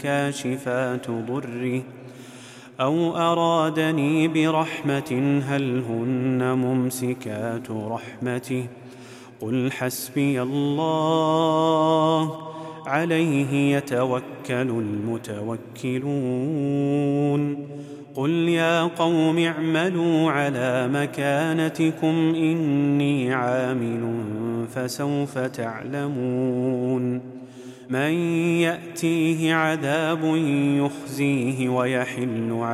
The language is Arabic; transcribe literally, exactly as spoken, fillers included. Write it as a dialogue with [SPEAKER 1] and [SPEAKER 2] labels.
[SPEAKER 1] كاشفات ضره أو أرادني برحمة هل هن ممسكات رحمته قل حسبي الله عليه يتوكل المتوكلون قل يا قوم اعملوا على مكانتكم إني عامل فسوف تعلمون من يأتيه عذاب يخزيه ويحل